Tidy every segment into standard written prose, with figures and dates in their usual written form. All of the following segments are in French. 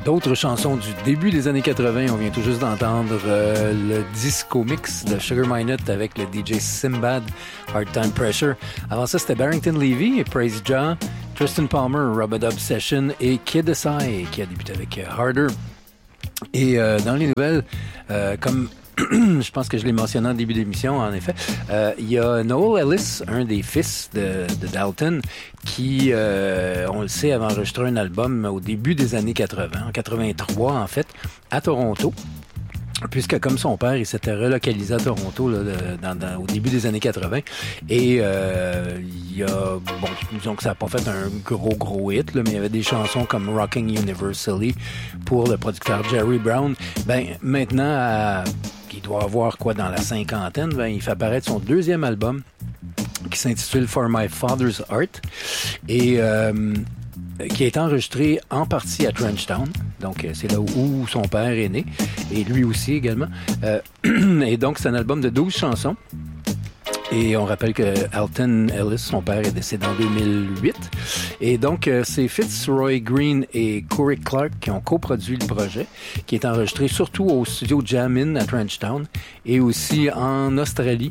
D'autres chansons du début des années 80, on vient tout juste d'entendre le disco mix de Sugar Minott avec le DJ Simbad, Hard Time Pressure. Avant ça, c'était Barrington Levy et Praise Jah, Tristan Palmer, Rub-a-Dub Session et Kid Asai qui a débuté avec Harder. Et dans les nouvelles, comme je pense que je l'ai mentionné en début d'émission, en effet, il y a Noel Ellis, un des fils de Dalton, qui, on le sait, avait enregistré un album au début des années 80, en 83 en fait, à Toronto. Puisque comme son père, il s'était relocalisé à Toronto là, au début des années 80. Et il y a, bon, disons que ça n'a pas fait un gros hit, là, mais il y avait des chansons comme Rocking Universally pour le producteur Jerry Brown. Ben maintenant, il doit avoir quoi dans la cinquantaine, ben il fait apparaître son deuxième album qui s'intitule For My Father's Art. Et qui a été enregistré en partie à Trenchtown. Donc, c'est là où son père est né. Et lui aussi également. Et donc, c'est un album de 12 chansons. Et on rappelle que Alton Ellis, son père, est décédé en 2008. Et donc, c'est Fitzroy Green et Corey Clark qui ont coproduit le projet, qui est enregistré surtout au studio Jam-In à Trenchtown et aussi en Australie,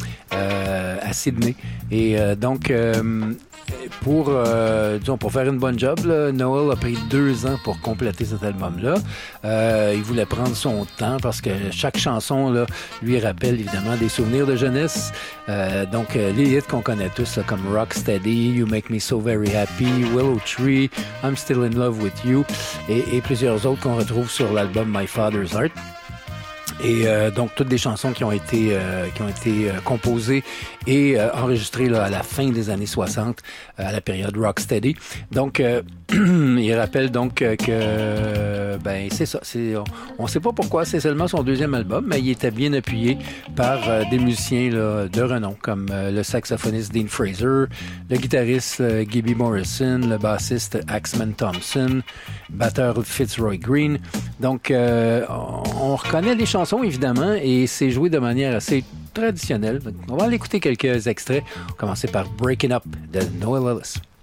à Sydney. Et donc... pour faire une bonne job, là, Noel a pris 2 ans pour compléter cet album-là. Il voulait prendre son temps parce que chaque chanson là, lui rappelle évidemment des souvenirs de jeunesse. Donc, les hits qu'on connaît tous, là, comme Rocksteady, You Make Me So Very Happy, Willow Tree, I'm Still in Love with You, et plusieurs autres qu'on retrouve sur l'album My Father's Art. Et donc toutes des chansons qui ont été composées et enregistrées là, à la fin des années 60, à la période Rocksteady. Donc il rappelle donc que ben c'est ça, on sait pas pourquoi, c'est seulement son deuxième album, mais il était bien appuyé par des musiciens là, de renom comme le saxophoniste Dean Fraser, le guitariste Gibby Morrison, le bassiste Axman Thompson, batteur Fitzroy Green. Donc on reconnaît les chansons évidemment et c'est joué de manière assez traditionnelle. On va aller écouter quelques extraits. On va commencer par Breaking Up de Noel Ellis.